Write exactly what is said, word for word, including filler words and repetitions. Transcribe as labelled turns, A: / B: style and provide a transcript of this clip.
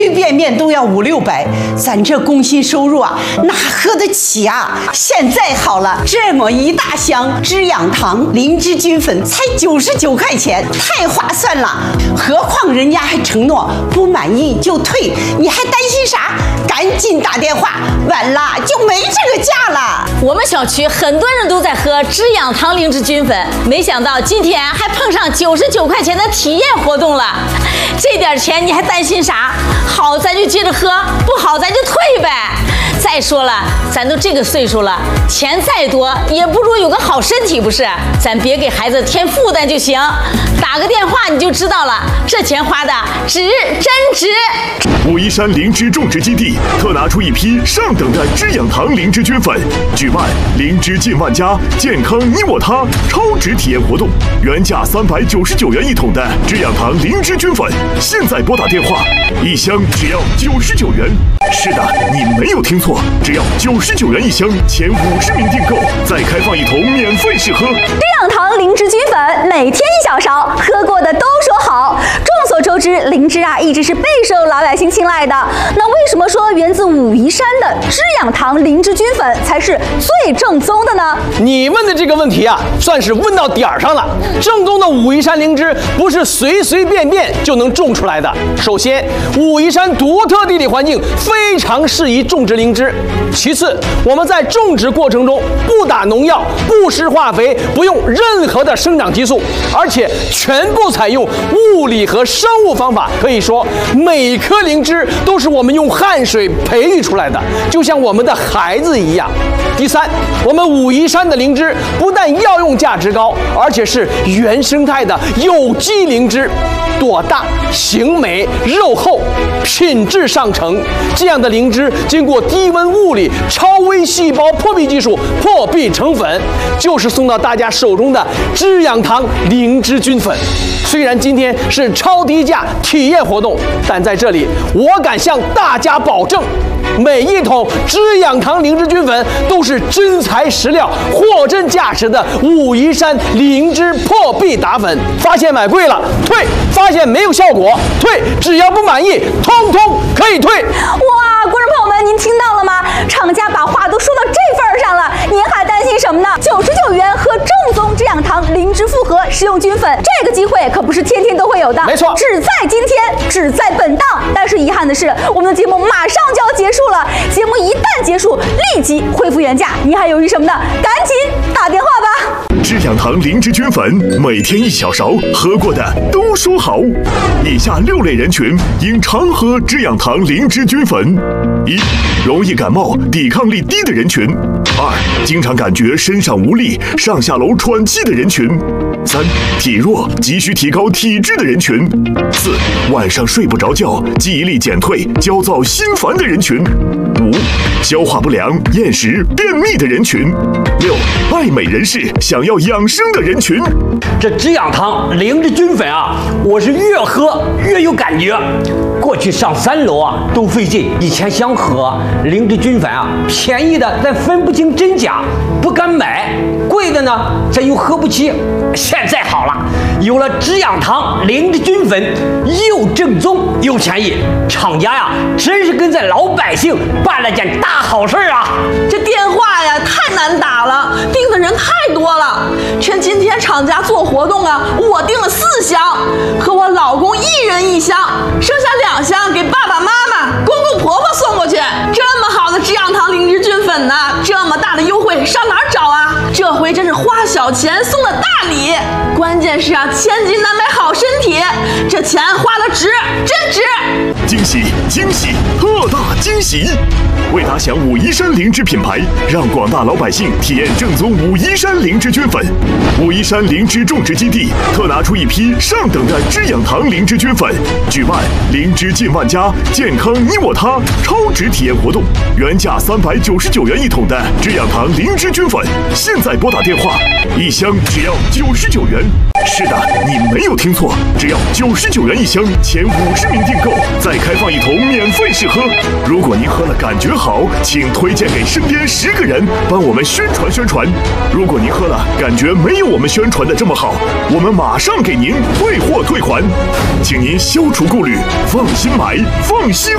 A: 便面都要五六百，咱这工薪收入啊，哪喝得起啊？现在好了，这么一大箱滋养堂灵芝菌粉才九十九块钱，太划算了。何况人家还承诺不满意就退，你还担心啥？赶紧打电话，晚了就没这个价了。
B: 我们小区很多人都在喝滋养堂灵芝菌粉，没想到今天还碰上九十九块钱的体验活动了。这点钱你还担心啥？好咱就接着喝，不好咱就退呗。再说了，咱都这个岁数了，钱再多也不如有个好身体，不是？咱别给孩子添负担就行。打个电话你就知道了，这钱花的值，真值。
C: 武夷山灵芝种植基地特拿出一批上等的滋养堂灵芝菌粉，举办灵芝进万家，健康你我他超值体验活动，原价三百九十九元一桶的滋养堂灵芝菌粉，现在拨打电话，一箱只要九十九元。是的，你没有听错，只要九十九元一箱，前五十名订购再开放一桶免费试喝。
D: 滋养堂灵芝菌粉，每天一小勺，喝过的都说好。众所周知，灵芝啊一直是备受老百姓青睐的。那为什么说源自武夷山的滋养堂灵芝菌粉才是最正宗的呢？
E: 你问的这个问题啊，算是问到点儿上了。正宗的武夷山灵芝不是随随便便就能种出来的。首先，武夷山独特地理环境非常适宜种植灵芝。其次，我们在种植过程中不打农药、不施化肥，不用任何的生长激素，而且全部采用物理和生物方法。可以说，每颗灵芝都是我们用汗水培育出来的，就像我们的孩子一样。第三，我们武夷山的灵芝不但药用价值高，而且是原生态的有机灵芝，朵大、形美、肉厚，品质上乘。这样的灵芝经过低温物理、超微细胞破壁技术破壁成粉，就是送到大家手中的滋养堂灵芝菌粉。虽然今天是超低价体验活动，但在这里我敢向大家保证，每一桶滋养堂灵芝菌粉都是真材实料、货真价实的武夷山灵芝破壁打粉。发现买贵了退，发现没有效果退，只要不满意，通通可以退。
D: 哇，观众朋友们，您听到了吗？厂家把话都说到这份儿上了，您还担心什么呢？九十九元喝正宗滋养堂灵芝复合食用菌粉，这个机会可不是天天都会有的，
E: 没错，
D: 只在今天，只在本档。但是遗憾的是，我们的节目马上就要结束了，节目一旦结束，立即恢复原价。您还犹豫什么呢？赶紧打电话吧！
C: 滋养堂灵芝菌粉，每天一小勺，喝过的都说好。以下六类人群应常喝滋养堂灵芝菌粉：一、容易感冒、抵抗力低的人群；二、经常感觉身上无力、上下楼喘气的人群；三、体弱、急需提高体质的人群；四、晚上睡不着觉、记忆力减退、焦躁心烦的人群；五、消化不良、厌食、便秘的人群；六、爱美人士想要养生的人群。
F: 这滋养堂灵芝菌粉啊，我是越喝越有感觉。过去上三楼啊都费劲，以前想喝灵芝菌粉啊，便宜的咱分不清真假，不敢买；贵的呢，咱又喝不起。现在好了，有了滋养堂灵芝菌粉，又正宗又便宜，厂家呀真是跟咱老百姓办了件大好事啊！
G: 这电话呀太难打了，订的人太多了。趁今天厂家做活动啊，我订了四箱，和我老公一人一箱，剩下两箱给爸爸妈妈、公公婆婆送过去。这么好的滋养堂灵芝菌粉呢，这么大的优惠上哪儿找啊？这回真是花小钱送了大礼，关键是啊，千金难买好身体，这钱花的值，真值！
C: 惊喜惊喜，特大惊喜！为打响武夷山灵芝品牌，让广大老百姓体验正宗武夷山灵芝菌粉，武夷山灵芝种植基地特拿出一批上等的滋养堂灵芝菌粉，举办灵芝进万家，健康你我他超值体验活动，原价三百九十九元一桶的滋养堂灵芝菌粉，现在拨打电话，一箱只要九十九元。是的，你没有听错，只要九十九元一箱，前五十名订购再开放一桶免费试喝。如果您喝了感觉好，请推荐给身边十个人，帮我们宣传宣传。如果您喝了感觉没有我们宣传的这么好，我们马上给您退货退款，请您消除顾虑，放心买，放心